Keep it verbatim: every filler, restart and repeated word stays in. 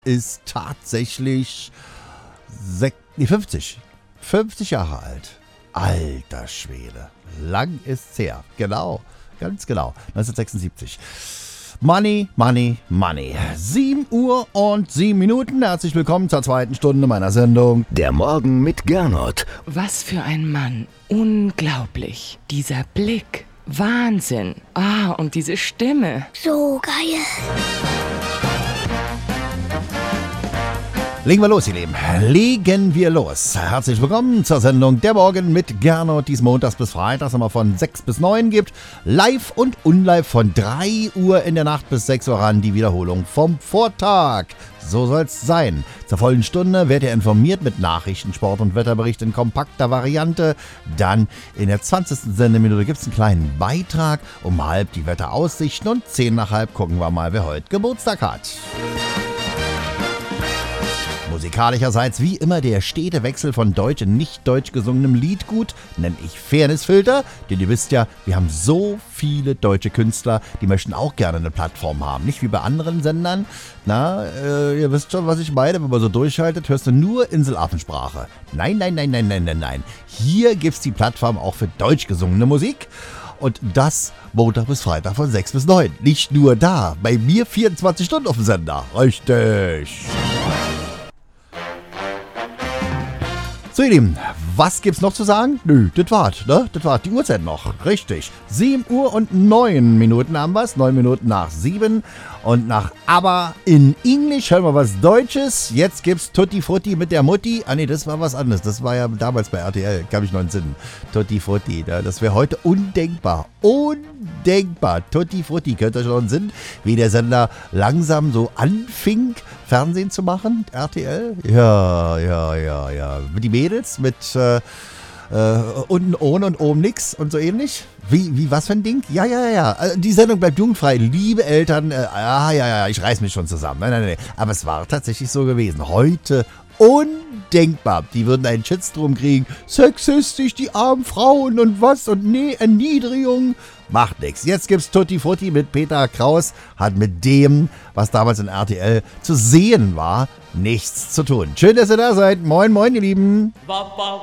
ist tatsächlich sech- nee, fünfzig. fünfzig Jahre alt. Alter Schwede. Lang ist's her. Genau. Ganz genau. neunzehnhundertsechsundsiebzig. Money, Money, Money. sieben Uhr und sieben Minuten. Herzlich willkommen zur zweiten Stunde meiner Sendung. Der Morgen mit Gernot. Was für ein Mann. Unglaublich. Dieser Blick. Wahnsinn. Ah, und diese Stimme. So geil. Legen wir los, ihr Lieben. Legen wir los. Herzlich willkommen zur Sendung Der Morgen mit Gernot, die es montags bis freitags immer von sechs bis neun gibt. Live und unlive von drei Uhr in der Nacht bis sechs Uhr ran. Die Wiederholung vom Vortag. So soll's sein. Zur vollen Stunde werdet ihr informiert mit Nachrichten, Sport und Wetterbericht in kompakter Variante. Dann in der zwanzigsten Sendeminute gibt's einen kleinen Beitrag. Um halb die Wetteraussichten und zehn nach halb gucken wir mal, wer heute Geburtstag hat. Musikalischerseits wie immer der stete Wechsel von deutsch und nicht deutsch gesungenem Liedgut, nenne ich Fairnessfilter, denn ihr wisst ja, wir haben so viele deutsche Künstler, die möchten auch gerne eine Plattform haben, nicht wie bei anderen Sendern. Na, äh, ihr wisst schon, was ich meine, wenn man so durchhaltet, hörst du nur Inselaffensprache. Nein, nein, nein, nein, nein, nein, nein. Hier gibt's die Plattform auch für deutsch gesungene Musik. Und das Montag bis Freitag von sechs bis neun. Nicht nur da, bei mir vierundzwanzig Stunden auf dem Sender. Richtig. So, ihr Lieben, was gibt's noch zu sagen? Nö, das war's, ne? Das war's, die Uhrzeit noch. Richtig. sieben Uhr und neun Minuten haben wir's. neun Minuten nach sieben. Und nach Aber in Englisch hören wir was Deutsches. Jetzt gibt's Tutti Frutti mit der Mutti. Ah, nee, das war was anderes. Das war ja damals bei R T L. Kann ich noch entsinnen. Tutti Frutti. Das wäre heute undenkbar. Undenkbar. Tutti Frutti. Könnt ihr euch noch entsinnen, wie der Sender langsam so anfing, Fernsehen zu machen? R T L? Ja, ja, ja, ja. Mit die Mädels, mit äh, äh, unten ohne und oben nix und so ähnlich. Wie, wie, was für ein Ding? Ja, ja, ja. Also die Sendung bleibt jugendfrei. Liebe Eltern, äh, ja, ja, ja, ich reiß mich schon zusammen. Nein, nein, nein. Aber es war tatsächlich so gewesen. Heute undenkbar. Die würden einen Shitstorm kriegen. Sexistisch, die armen Frauen und was und nee, Erniedrigung. Macht nix. Jetzt gibt's Tutti Frutti mit Peter Kraus. Hat mit dem, was damals in R T L zu sehen war, nichts zu tun. Schön, dass ihr da seid. Moin, moin, ihr Lieben.